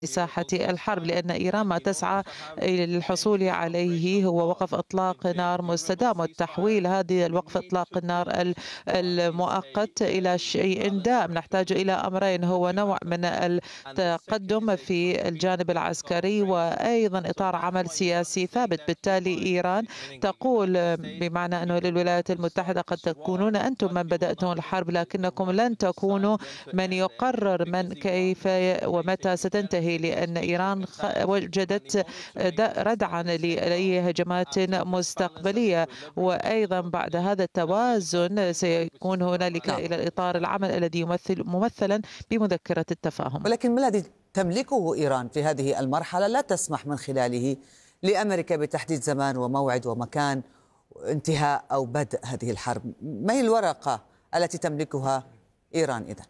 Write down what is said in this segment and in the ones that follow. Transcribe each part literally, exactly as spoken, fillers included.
ساحة الحرب، لأن إيران ما تسعى إلى الحصول عليه هو وقف إطلاق نار مستدام وتحويل هذه الوقف إطلاق النار المؤقت إلى شيء دائم. نحتاج إلى أمرين، هو نوع من التقدم في الجانب العسكري وأيضا إطار عمل سياسي ثابت. بالتالي إيران تقول بمعنى أنه للولايات المتحدة قد تكونون أنتم من بدأتم الحرب، لكنكم لن تكونوا من يقرر من كيف ومتى ستنتهي، لأن إيران وجدت ردعا لأي هجمات مستقبلية. وأيضا بعد هذا التوازن سيكون هنالك نعم. إلى الإطار العمل الذي يمثل ممثلا بمذكرة التفاهم. ولكن ما الذي تملكه إيران في هذه المرحلة لا تسمح من خلاله لأمريكا بتحديد زمان وموعد ومكان انتهاء أو بدء هذه الحرب؟ ما هي الورقة التي تملكها إيران إذن؟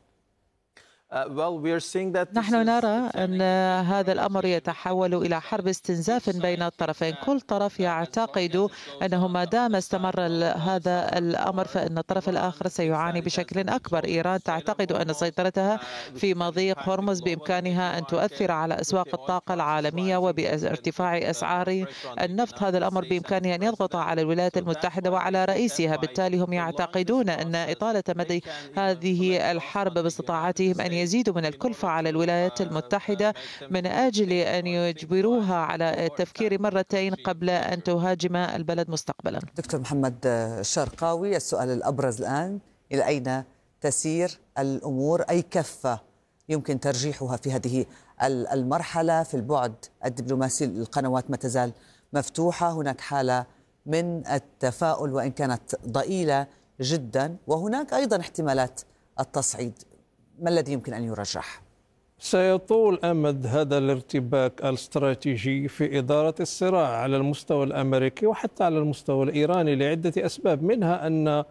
نحن نرى أن هذا الأمر يتحول إلى حرب استنزاف بين الطرفين. كل طرف يعتقد أنه ما دام استمر هذا الأمر فإن الطرف الآخر سيعاني بشكل أكبر. إيران تعتقد أن سيطرتها في مضيق هرمز بإمكانها أن تؤثر على أسواق الطاقة العالمية وبارتفاع أسعار النفط. هذا الأمر بإمكانه أن يضغط على الولايات المتحدة وعلى رئيسها. بالتالي هم يعتقدون أن إطالة مدى هذه الحرب باستطاعتهم أن يزيدوا من الكلفة على الولايات المتحدة من أجل أن يجبروها على التفكير مرتين قبل أن تهاجم البلد مستقبلا. دكتور محمد الشرقاوي، السؤال الأبرز الآن، إلى أين تسير الأمور؟ أي كفة يمكن ترجيحها في هذه المرحلة؟ في البعد الدبلوماسي القنوات ما تزال مفتوحة، هناك حالة من التفاؤل وإن كانت ضئيلة جدا، وهناك أيضا احتمالات التصعيد. ما الذي يمكن أن يرجح؟ سيطول أمد هذا الارتباك الاستراتيجي في إدارة الصراع على المستوى الأمريكي وحتى على المستوى الإيراني لعدة أسباب، منها أن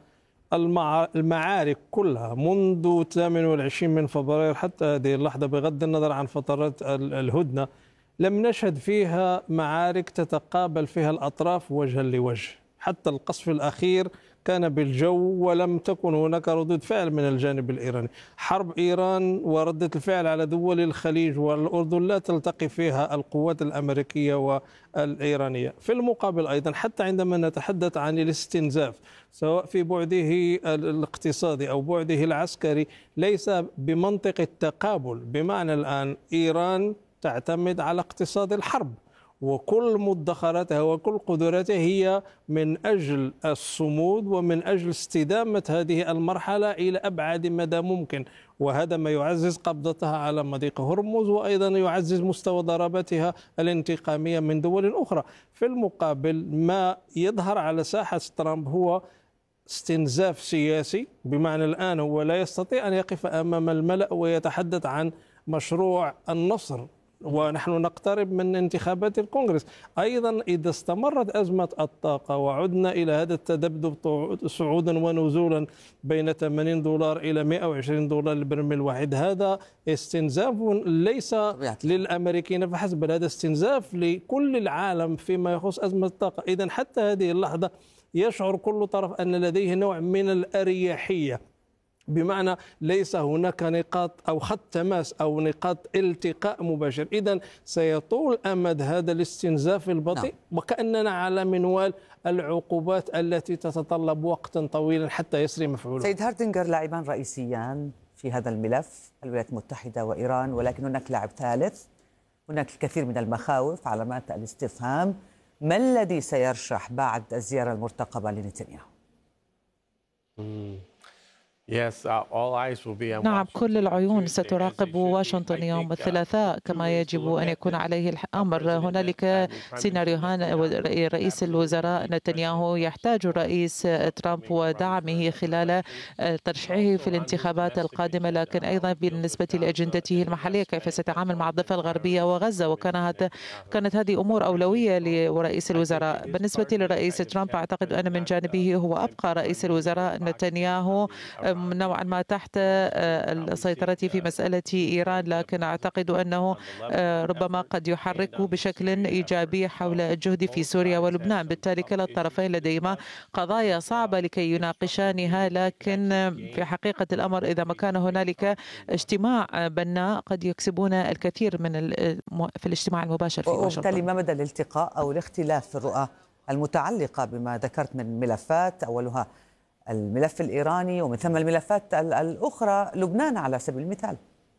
المعارك كلها منذ الثامن والعشرين من فبراير حتى هذه اللحظة، بغض النظر عن فترات الهدنة، لم نشهد فيها معارك تتقابل فيها الأطراف وجها لوجه. حتى القصف الأخير كان بالجو ولم تكن هناك ردود فعل من الجانب الإيراني. حرب إيران وردة الفعل على دول الخليج والأردن لا تلتقي فيها القوات الأمريكية والإيرانية. في المقابل أيضا حتى عندما نتحدث عن الاستنزاف سواء في بعده الاقتصادي أو بعده العسكري ليس بمنطق التقابل، بمعنى الآن إيران تعتمد على اقتصاد الحرب وكل مدخراتها وكل قدراتها هي من أجل الصمود ومن أجل استدامة هذه المرحلة إلى أبعد مدى ممكن، وهذا ما يعزز قبضتها على مضيق هرمز وأيضا يعزز مستوى ضرباتها الانتقامية من دول أخرى. في المقابل ما يظهر على ساحة ترامب هو استنزاف سياسي، بمعنى الآن هو لا يستطيع أن يقف أمام الملأ ويتحدث عن مشروع النصر، ونحن نقترب من انتخابات الكونغرس. أيضا إذا استمرت أزمة الطاقة وعدنا إلى هذا التذبذب صعودا ونزولا بين ثمانين دولار إلى مئة وعشرين دولار للبرميل الواحد، هذا استنزاف ليس للأمريكيين فحسب، بل هذا استنزاف لكل العالم فيما يخص أزمة الطاقة. إذا حتى هذه اللحظة يشعر كل طرف أن لديه نوع من الأريحية، بمعنى ليس هناك نقاط أو خط تماس أو نقاط التقاء مباشر. إذن سيطول أمد هذا الاستنزاف البطيء. نعم. وكأننا على منوال العقوبات التي تتطلب وقتا طويلا حتى يسري مفعولها. سيد هاردنجر، لاعبان رئيسيان في هذا الملف، الولايات المتحدة وإيران، ولكن هناك لاعب ثالث، هناك الكثير من المخاوف، علامات الاستفهام. ما الذي سيرشح بعد الزيارة المرتقبة لنتنياهو؟ نعم، كل العيون ستراقب واشنطن يوم الثلاثاء كما يجب أن يكون عليه الأمر. هنالك سيناريوهان. رئيس الوزراء نتنياهو يحتاج الرئيس ترامب ودعمه خلال ترشيحه في الانتخابات القادمة، لكن أيضا بالنسبة لأجندته المحلية كيف سيتعامل مع الضفة الغربية وغزة، وكانت كانت هذه أمور أولوية لرئيس الوزراء. بالنسبة للرئيس ترامب أعتقد أن من جانبه هو أبقى رئيس الوزراء نتنياهو نوعا ما تحت السيطرة في مسألة إيران، لكن أعتقد أنه ربما قد يحركه بشكل إيجابي حول الجهد في سوريا ولبنان. بالتالي كلا الطرفين لديهما قضايا صعبة لكي يناقشانها، لكن في حقيقة الأمر إذا ما كان هنالك اجتماع بناء قد يكسبون الكثير من في الاجتماع المباشر في واشنطن. وبالتالي ما مدى الالتقاء أو الاختلاف في الرؤى المتعلقة بما ذكرت من ملفات، أولها الملف الإيراني ومن ثم الملفات الأخرى لبنان على سبيل المثال؟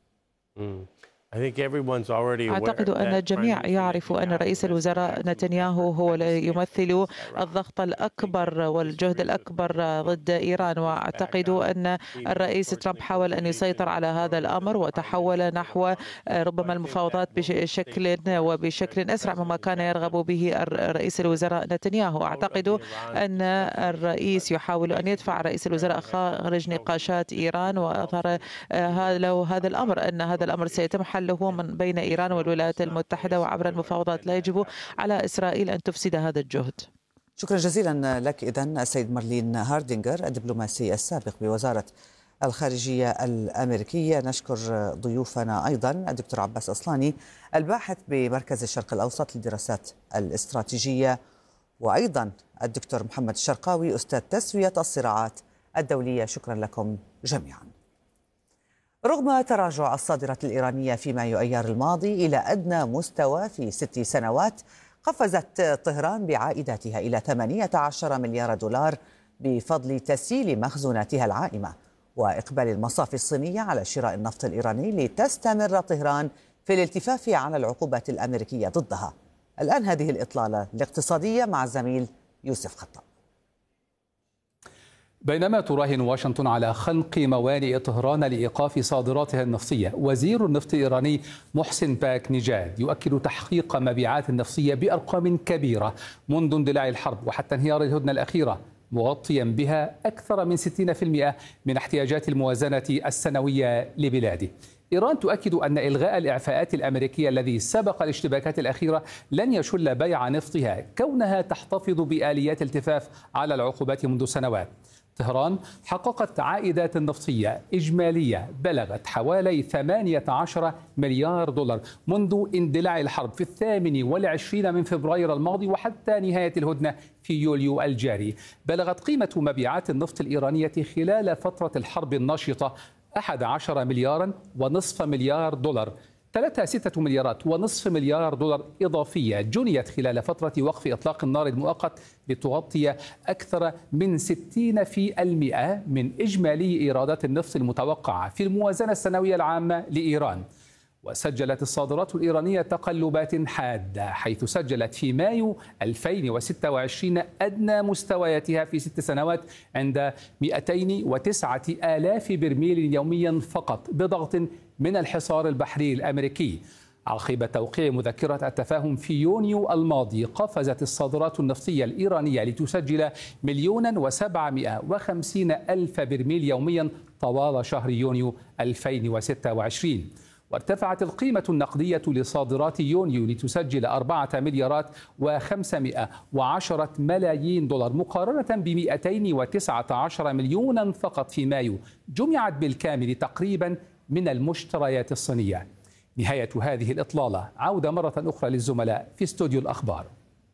أعتقد أن الجميع يعرف أن رئيس الوزراء نتنياهو هو يمثل الضغط الأكبر والجهد الأكبر ضد إيران، وأعتقد أن الرئيس ترامب حاول أن يسيطر على هذا الأمر وتحول نحو ربما المفاوضات بشكل وبشكل أسرع مما كان يرغب به رئيس الوزراء نتنياهو. أعتقد أن الرئيس يحاول أن يدفع رئيس الوزراء خارج نقاشات إيران، وأظهر له هذا الأمر أن هذا الأمر سيتم حله من بين إيران والولايات المتحدة وعبر المفاوضات. لا يجب على إسرائيل أن تفسد هذا الجهد. شكرا جزيلا لك إذن السيد مارلين هاردينغر الدبلوماسي السابق بوزارة الخارجية الأمريكية. نشكر ضيوفنا أيضا الدكتور عباس أصلاني الباحث بمركز الشرق الأوسط للدراسات الاستراتيجية، وأيضا الدكتور محمد الشرقاوي أستاذ تسوية الصراعات الدولية. شكرا لكم جميعا. رغم تراجع الصادرات الإيرانية في مايو أيار الماضي إلى أدنى مستوى في ست سنوات، قفزت طهران بعائداتها إلى ثمانية عشر مليار دولار بفضل تسييل مخزوناتها العائمة وإقبال المصافي الصينية على شراء النفط الإيراني، لتستمر طهران في الالتفاف على العقوبات الأمريكية ضدها. الآن هذه الإطلالة الاقتصادية مع الزميل يوسف خطاب. بينما تراهن واشنطن على خنق موانئ طهران لإيقاف صادراتها النفطية، وزير النفط الإيراني محسن باك نيجاد يؤكد تحقيق مبيعات نفطية بأرقام كبيرة منذ اندلاع الحرب وحتى انهيار الهدنة الأخيرة، مغطيا بها أكثر من ستين بالمئة من احتياجات الموازنة السنوية لبلاده. إيران تؤكد أن إلغاء الإعفاءات الأمريكية الذي سبق الاشتباكات الأخيرة لن يشل بيع نفطها، كونها تحتفظ بآليات التفاف على العقوبات منذ سنوات. طهران حققت عائدات نفطية إجمالية بلغت حوالي ثمانية عشر مليار دولار منذ اندلاع الحرب في الثامن والعشرين من فبراير الماضي وحتى نهاية الهدنة في يوليو الجاري. بلغت قيمة مبيعات النفط الإيرانية خلال فترة الحرب الناشطة أحد عشر مليارا ونصف مليار دولار، ثلاثة ستة مليارات ونصف مليار دولار إضافية جنيت خلال فترة وقف إطلاق النار المؤقت لتغطي أكثر من ستين بالمئة من إجمالي إيرادات النفط المتوقعة في الموازنة السنوية العامة لإيران. وسجلت الصادرات الإيرانية تقلبات حادة، حيث سجلت في مايو ألفين وستة وعشرين أدنى مستوياتها في ست سنوات عند مئتين وتسعة آلاف برميل يوميا فقط، بضغط من الحصار البحري الأمريكي. عقب توقيع مذكرة التفاهم في يونيو الماضي، قفزت الصادرات النفطية الإيرانية لتسجل مليونا وسبعمائة وخمسين ألف برميل يوميا طوال شهر يونيو ألفين وستة وعشرين. وارتفعت القيمة النقدية لصادرات يونيو لتسجل أربعة مليارات وخمسمائة وعشرة ملايين دولار مقارنة ب مئتين وتسعة عشر مليونا فقط في مايو، جمعت بالكامل تقريبا من المشتريات الصينية. نهاية هذه الإطلالة، عودة مرة أخرى للزملاء في استوديو الأخبار.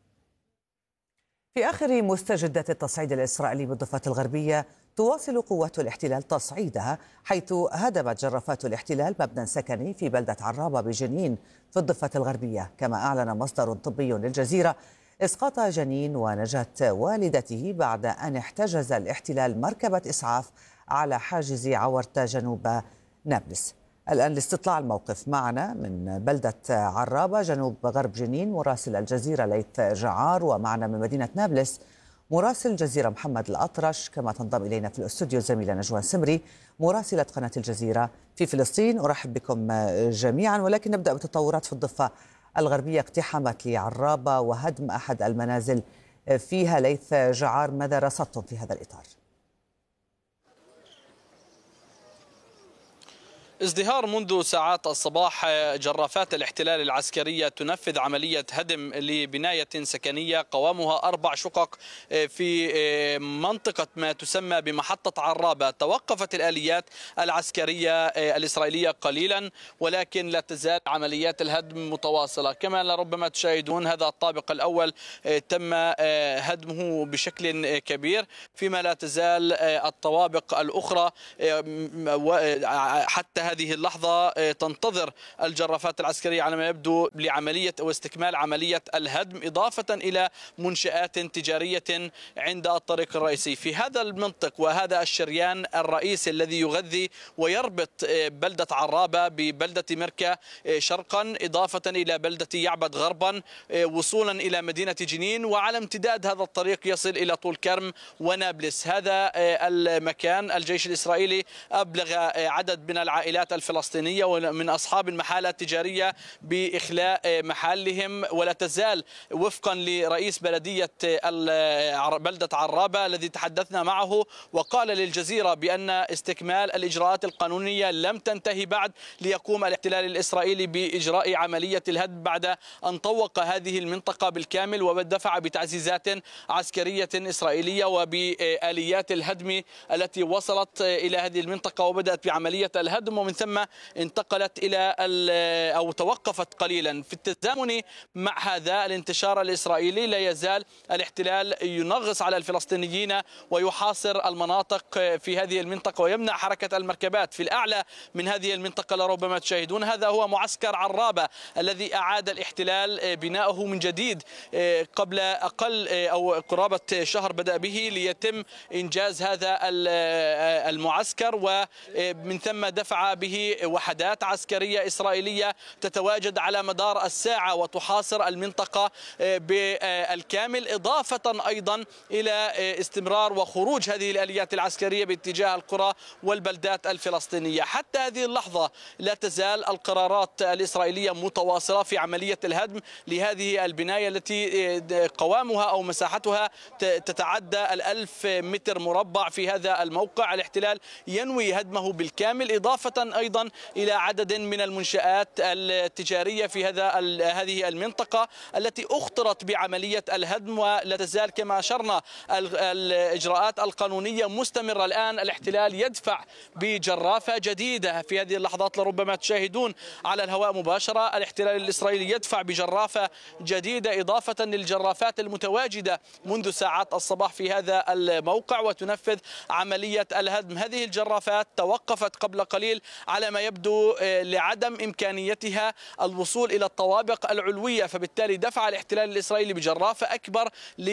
في آخر مستجدات التصعيد الإسرائيلي بالضفة الغربية، تواصل قوات الاحتلال تصعيدها، حيث هدمت جرافات الاحتلال مبنى سكني في بلدة عرابة بجنين في الضفة الغربية. كما أعلن مصدر طبي للجزيرة إسقاط جنين ونجاة والدته بعد أن احتجز الاحتلال مركبة إسعاف على حاجز عورتة جنوب نابلس. الآن لاستطلاع الموقف معنا من بلدة عرابة جنوب غرب جنين مراسل الجزيرة ليث جعار، ومعنا من مدينة نابلس مراسل الجزيرة محمد الأطرش، كما تنضم إلينا في الاستوديو الزميلة نجوان سمري مراسلة قناة الجزيرة في فلسطين. أرحب بكم جميعا، ولكن نبدأ بتطورات في الضفة الغربية، اقتحامات لعرابة وهدم أحد المنازل فيها. ليث جعار، ماذا رصدتم في هذا الإطار؟ ازدهار منذ ساعات الصباح جرافات الاحتلال العسكرية تنفذ عملية هدم لبناية سكنية قوامها أربع شقق في منطقة ما تسمى بمحطة عرابة. توقفت الآليات العسكرية الإسرائيلية قليلا، ولكن لا تزال عمليات الهدم متواصلة. كما لربما تشاهدون هذا الطابق الأول تم هدمه بشكل كبير، فيما لا تزال الطوابق الأخرى حتى هذه اللحظة تنتظر الجرافات العسكرية على ما يبدو لعملية واستكمال عملية الهدم، إضافة إلى منشآت تجارية عند الطريق الرئيسي في هذا المنطق. وهذا الشريان الرئيسي الذي يغذي ويربط بلدة عرابة ببلدة مركا شرقا، إضافة إلى بلدة يعبد غربا، وصولا إلى مدينة جنين، وعلى امتداد هذا الطريق يصل إلى طول كرم ونابلس. هذا المكان الجيش الإسرائيلي أبلغ عدد من العائلات الفلسطينية ومن أصحاب المحال التجارية بإخلاء محلهم، ولا تزال وفقا لرئيس بلدية بلدة عرابة الذي تحدثنا معه وقال للجزيرة بأن استكمال الإجراءات القانونية لم تنتهي بعد، ليقوم الاحتلال الإسرائيلي بإجراء عملية الهدم بعد أن طوق هذه المنطقة بالكامل ودفع بتعزيزات عسكرية إسرائيلية وبآليات الهدم التي وصلت إلى هذه المنطقة وبدأت بعملية الهدم، ومن ثم انتقلت إلى أو توقفت قليلا. في التزامن مع هذا الانتشار الإسرائيلي لا يزال الاحتلال ينغص على الفلسطينيين ويحاصر المناطق في هذه المنطقة ويمنع حركة المركبات. في الأعلى من هذه المنطقة لربما تشاهدون هذا هو معسكر عرابة الذي أعاد الاحتلال بناؤه من جديد قبل أقل أو قرابة شهر بدأ به ليتم إنجاز هذا المعسكر، ومن ثم دفع به وحدات عسكرية إسرائيلية تتواجد على مدار الساعة وتحاصر المنطقة بالكامل، إضافة أيضا إلى استمرار وخروج هذه الآليات العسكرية باتجاه القرى والبلدات الفلسطينية. حتى هذه اللحظة لا تزال القرارات الإسرائيلية متواصلة في عملية الهدم لهذه البناية التي قوامها أو مساحتها تتعدى الألف متر مربع في هذا الموقع. الاحتلال ينوي هدمه بالكامل، إضافة أيضا إلى عدد من المنشآت التجارية في هذا هذه المنطقة التي أخطرت بعملية الهدم، ولا تزال كما أشرنا الإجراءات القانونية مستمرة. الآن الاحتلال يدفع بجرافة جديدة في هذه اللحظات لربما تشاهدون على الهواء مباشرة. الاحتلال الإسرائيلي يدفع بجرافة جديدة إضافة للجرافات المتواجدة منذ ساعات الصباح في هذا الموقع وتنفذ عملية الهدم. هذه الجرافات توقفت قبل قليل على ما يبدو لعدم إمكانيتها الوصول إلى الطوابق العلوية، فبالتالي دفع الاحتلال الإسرائيلي بجرافة أكبر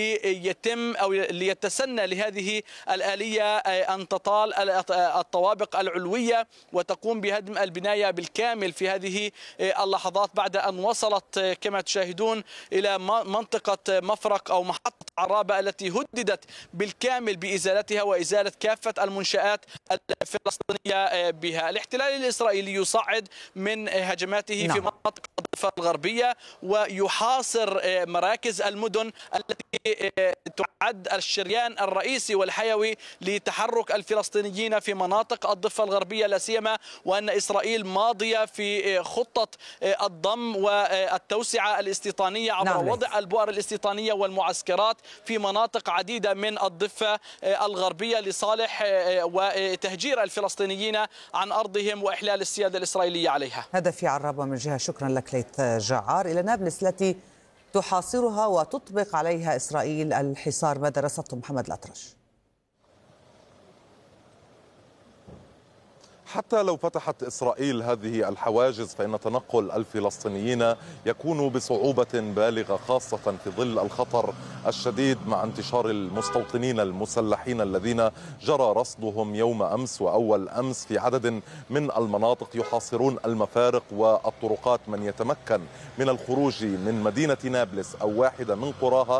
ليتم أو ليتسنى لهذه الآلية أن تطال الطوابق العلوية وتقوم بهدم البناية بالكامل في هذه اللحظات بعد أن وصلت كما تشاهدون إلى منطقة مفرق أو محطة عرابة التي هددت بالكامل بإزالتها وإزالة كافة المنشآت الفلسطينية بها. الاحتلال الإسرائيلي يصعد من هجماته نعم. في مناطق الضفة الغربية ويحاصر مراكز المدن التي تعد الشريان الرئيسي والحيوي لتحرك الفلسطينيين في مناطق الضفة الغربية، لا سيما وأن إسرائيل ماضية في خطة الضم والتوسعة الاستيطانية عبر نعم. وضع البؤر الاستيطانية والمعسكرات في مناطق عديدة من الضفة الغربية لصالح وتهجير الفلسطينيين عن أرضهم وإحلال السيادة الإسرائيلية عليها. هذا في عرابة من جهة. شكرا لك ليث جعار. إلى نابلس التي تحاصرها وتطبق عليها إسرائيل الحصار، ماذا رصدته محمد الأطرش؟ حتى لو فتحت إسرائيل هذه الحواجز فإن تنقل الفلسطينيين يكون بصعوبة بالغة، خاصة في ظل الخطر الشديد مع انتشار المستوطنين المسلحين الذين جرى رصدهم يوم أمس وأول أمس في عدد من المناطق يحاصرون المفارق والطرقات. من يتمكن من الخروج من مدينة نابلس أو واحدة من قراها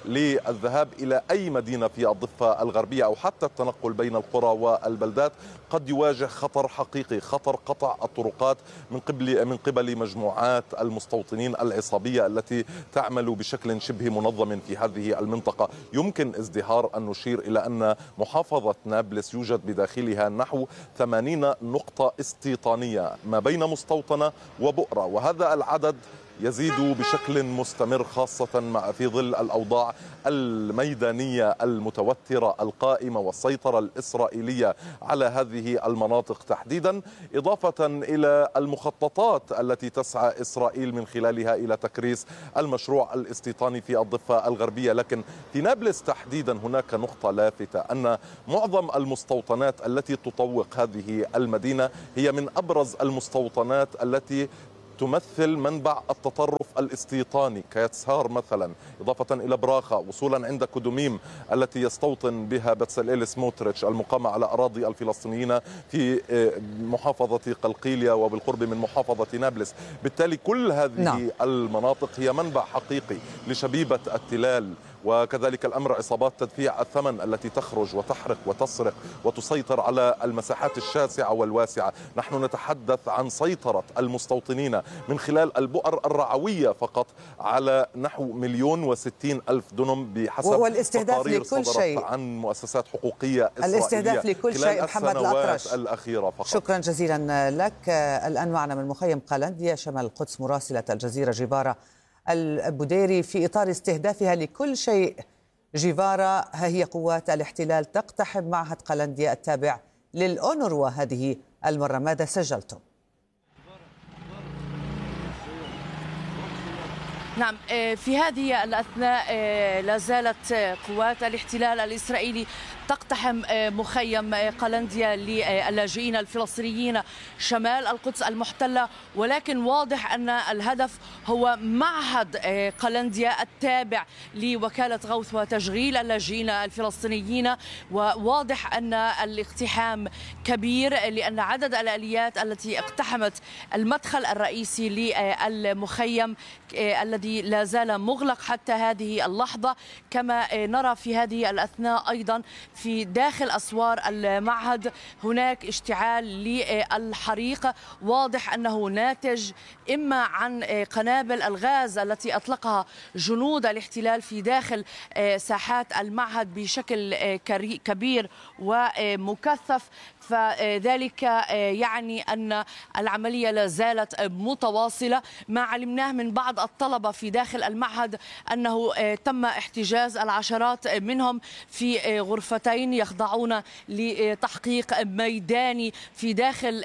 للذهاب إلى أي مدينة في الضفة الغربية أو حتى التنقل بين القرى والبلدات قد يواجه خطر حقيقي، خطر قطع الطرقات من قبل من قبل مجموعات المستوطنين العصابية التي تعمل بشكل شبه منظم في هذه المنطقة. يمكن ازدهار أن نشير إلى أن محافظة نابلس يوجد بداخلها نحو ثمانين نقطة استيطانية ما بين مستوطنة وبؤرة، وهذا العدد يزيد بشكل مستمر خاصة مع في ظل الأوضاع الميدانية المتوترة القائمة والسيطرة الإسرائيلية على هذه المناطق تحديدا، إضافة إلى المخططات التي تسعى إسرائيل من خلالها إلى تكريس المشروع الاستيطاني في الضفة الغربية. لكن في نابلس تحديدا هناك نقطة لافتة، أن معظم المستوطنات التي تطوق هذه المدينة هي من أبرز المستوطنات التي تمثل منبع التطرف الاستيطاني كيتسهار مثلا، إضافة إلى براخة، وصولا عند كدوميم التي يستوطن بها بتسليل سموتريتش المقامة على أراضي الفلسطينيين في محافظة قلقيلية وبالقرب من محافظة نابلس. بالتالي كل هذه نعم. المناطق هي منبع حقيقي لشبيبة التلال، وكذلك الأمر عصابات تدفيع الثمن التي تخرج وتحرق وتسرق وتسيطر على المساحات الشاسعة والواسعة. نحن نتحدث عن سيطرة المستوطنين من خلال البؤر الرعوية فقط على نحو مليون وستين ألف دنم بحسب والاستهداف لكل شيء عن مؤسسات حقوقية إسرائيلية الاستهداف لكل شيء. محمد الأطرش الأخيرة فقط. شكرا جزيلا لك. الآن معنا من مخيم قلنديا شمال القدس مراسلة الجزيرة جيفارا البوديري. في إطار استهدافها لكل شيء جيفارا، ها هي قوات الاحتلال تقتحم معهد قلنديا التابع للأونروا هذه المرة، ماذا سجلتم؟ نعم، في هذه الأثناء لا زالت قوات الاحتلال الإسرائيلي تقتحم مخيم قلنديا للاجئين الفلسطينيين شمال القدس المحتلة، ولكن واضح أن الهدف هو معهد قلنديا التابع لوكالة غوث وتشغيل اللاجئين الفلسطينيين. وواضح أن الاقتحام كبير لأن عدد الآليات التي اقتحمت المدخل الرئيسي للمخيم الذي لا زال مغلق حتى هذه اللحظة. كما نرى في هذه الأثناء أيضا في داخل أسوار المعهد هناك اشتعال للحريق، واضح أنه ناتج إما عن قنابل الغاز التي أطلقها جنود الاحتلال في داخل ساحات المعهد بشكل كبير ومكثف، فذلك يعني أن العملية لا زالت متواصلة. ما علمناه من بعض الطلبة في داخل المعهد أنه تم احتجاز العشرات منهم في غرفتين يخضعون لتحقيق ميداني في داخل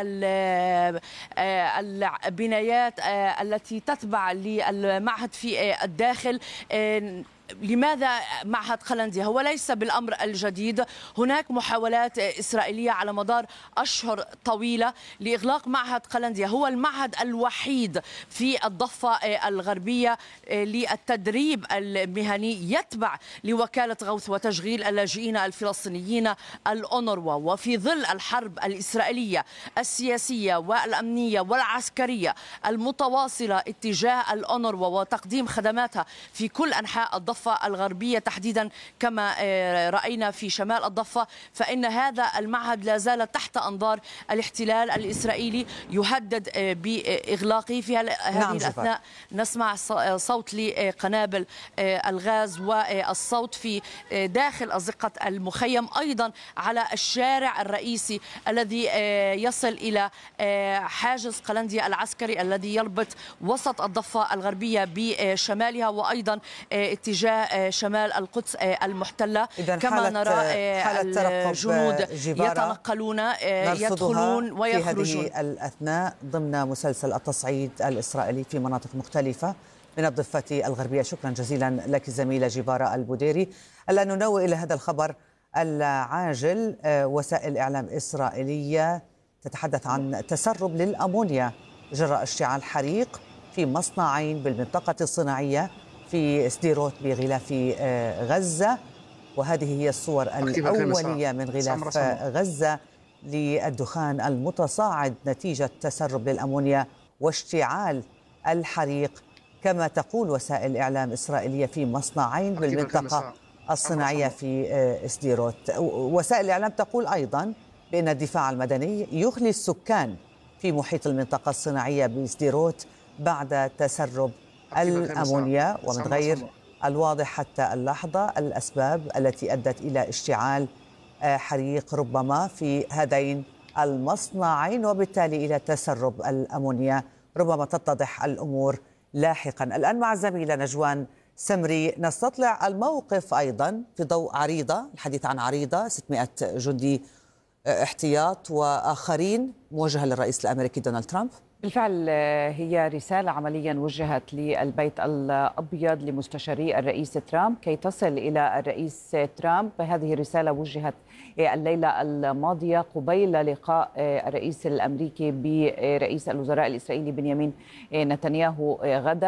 البنايات التي تتبع للمعهد في الداخل. لماذا معهد قلنديا؟ هو ليس بالأمر الجديد، هناك محاولات إسرائيلية على مدار أشهر طويلة لإغلاق معهد قلنديا. هو المعهد الوحيد في الضفة الغربية للتدريب المهني يتبع لوكالة غوث وتشغيل اللاجئين الفلسطينيين الأونروا. وفي ظل الحرب الإسرائيلية السياسية والأمنية والعسكرية المتواصلة اتجاه الأونروا وتقديم خدماتها في كل أنحاء الضفة الغربية تحديدا كما رأينا في شمال الضفة، فإن هذا المعهد لا زال تحت أنظار الاحتلال الإسرائيلي يهدد بإغلاقه. في هذه نعم الأثناء نسمع صوت لقنابل الغاز والصوت في داخل أزقة المخيم، أيضا على الشارع الرئيسي الذي يصل إلى حاجز قلنديا العسكري الذي يربط وسط الضفة الغربية بشمالها وأيضا اتجاه شمال القدس المحتلة. كما نرى الجنود يتنقلون يدخلون ويخرجون في هذه الأثناء ضمن مسلسل التصعيد الإسرائيلي في مناطق مختلفة من الضفة الغربية. شكرا جزيلا لك زميلة جيفارا البوديري. الآن ننوه إلى هذا الخبر العاجل. وسائل إعلام إسرائيلية تتحدث عن تسرب للأمونيا جراء اشتعال حريق في مصنعين بالمنطقة الصناعية في سديروت بغلاف غزة، وهذه هي الصور الأولية من غلاف غزة للدخان المتصاعد نتيجة تسرب للأمونيا واشتعال الحريق كما تقول وسائل إعلام إسرائيلية في مصنعين بالمنطقة الصناعية في سديروت. وسائل الإعلام تقول أيضا بأن الدفاع المدني يخلي السكان في محيط المنطقة الصناعية بسديروت بعد تسرب الأمونيا، ومن غير الواضح حتى اللحظة الأسباب التي أدت إلى اشتعال حريق ربما في هذين المصنعين وبالتالي إلى تسرب الأمونيا. ربما تتضح الأمور لاحقا. الآن مع الزميلة نجوان سمري نستطلع الموقف أيضا في ضوء عريضة، الحديث عن عريضة ستمائة جندي احتياط وآخرين موجهة للرئيس الأمريكي دونالد ترامب. بالفعل هي رسالة عمليا وجهت للبيت الأبيض لمستشاري الرئيس ترامب كي تصل إلى الرئيس ترامب. هذه الرسالة وجهت الليلة الماضية قبيل لقاء الرئيس الأمريكي برئيس الوزراء الإسرائيلي بنيامين نتنياهو غدا.